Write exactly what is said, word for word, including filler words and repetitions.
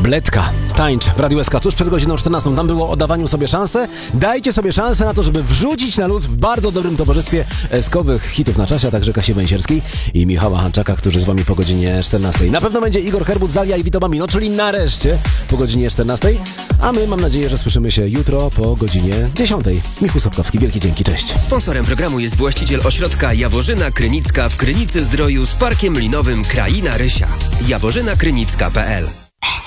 Bledka, tańcz w Radiu S K tuż przed godziną czternastą. Tam było o dawaniu sobie szansę. Dajcie sobie szansę na to, żeby wrzucić na luz w bardzo dobrym towarzystwie eskowych hitów na czasie, a także Kasi Węsierskiej i Michała Hanczaka, którzy z wami po godzinie czternastej. Na pewno będzie Igor Herbut, Zalia i Vito Bambino, czyli nareszcie po godzinie czternastej. A my mam nadzieję, że słyszymy się jutro po godzinie dziesiątej. Michał Sapkowski, wielkie dzięki, cześć. Sponsorem programu jest właściciel ośrodka Jaworzyna Krynicka w Krynicy Zdroju z Parkiem Linowym Kraina Rysia. jaworzyna krynicka kropka p l